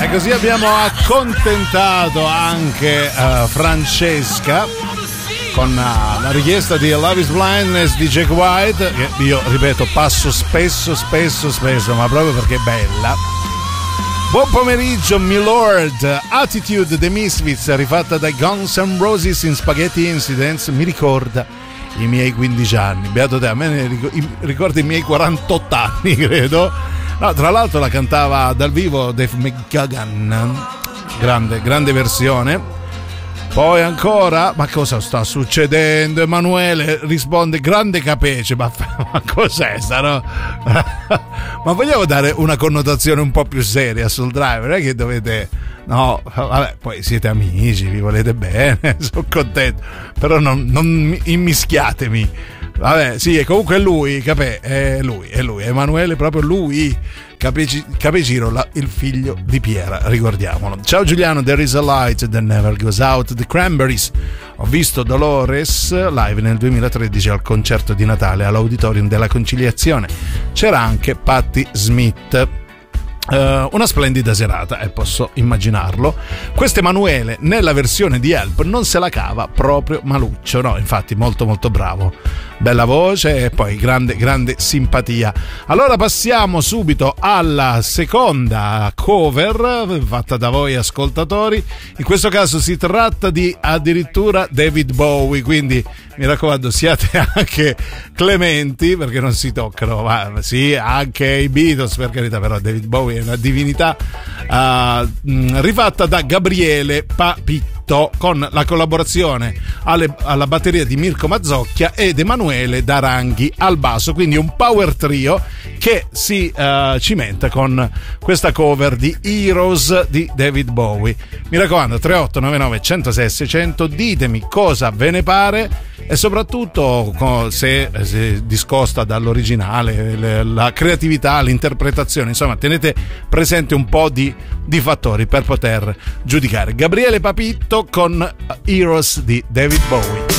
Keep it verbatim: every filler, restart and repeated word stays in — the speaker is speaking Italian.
così abbiamo accontentato anche uh, Francesca con uh, la richiesta di Love is Blindness di Jack White, che io ripeto passo spesso spesso spesso, ma proprio perché è bella. Buon pomeriggio Milord. Attitude The Misfits rifatta dai Guns N' Roses in Spaghetti Incidents mi ricorda i miei quindici anni. Beato te, a me ne ricorda i miei quarantotto anni, credo. No, tra l'altro la cantava dal vivo Dave McGugan, grande, grande versione. Poi ancora, ma cosa sta succedendo? Emanuele risponde grande Capece, ma, ma cos'è sta, no? Ma vogliamo dare una connotazione un po' più seria sul driver, non è che dovete, no, vabbè, poi siete amici, vi volete bene, sono contento, però non, non immischiatemi. Vabbè, sì, e comunque è lui, Capè, è lui, è lui, Emanuele, proprio lui, Capeci, Capeciro, la, il figlio di Piera, ricordiamolo. Ciao Giuliano, There is a light that never goes out, The Cranberries. Ho visto Dolores live nel duemilatredici al concerto di Natale all'Auditorium della Conciliazione. C'era anche Patti Smith. Uh, una splendida serata, e eh, posso immaginarlo. Questo Emanuele nella versione di Help non se la cava proprio maluccio, no? Infatti molto molto bravo, bella voce e poi grande grande simpatia. Allora passiamo subito alla seconda cover fatta da voi ascoltatori. In questo caso si tratta di addirittura David Bowie, quindi mi raccomando siate anche clementi perché non si toccano, ma sì, anche i Beatles per carità, però David Bowie è una divinità, uh, rifatta da Gabriele Papitto con la collaborazione alle, alla batteria di Mirko Mazzocchia ed Emanuele Daranghi al basso, quindi un power trio che si uh, cimenta con questa cover di Heroes di David Bowie. Mi raccomando, tre otto nove nove uno zero sei sei zero zero, ditemi cosa ve ne pare e soprattutto se, se discosta dall'originale, la creatività, l'interpretazione, insomma tenete presente un po' di, di fattori per poter giudicare. Gabriele Papitto con Heroes di David Bowie.